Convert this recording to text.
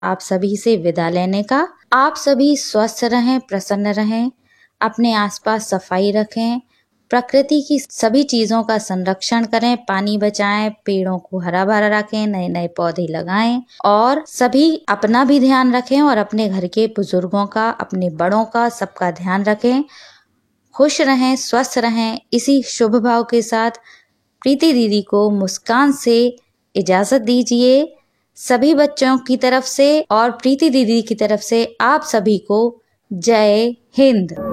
आप सभी से विदा लेने का। आप सभी स्वस्थ रहें, प्रसन्न रहें, अपने आसपास सफाई रखें, प्रकृति की सभी चीजों का संरक्षण करें, पानी बचाएं, पेड़ों को हरा भरा रखें, नए नए पौधे लगाएं और सभी अपना भी ध्यान रखें और अपने घर के बुजुर्गों का, अपने बड़ों का, सबका ध्यान रखें। खुश रहें, स्वस्थ रहें। इसी शुभ भाव के साथ प्रीति दीदी को मुस्कान से इजाजत दीजिए। सभी बच्चों की तरफ से और प्रीति दीदी की तरफ से आप सभी को जय हिंद।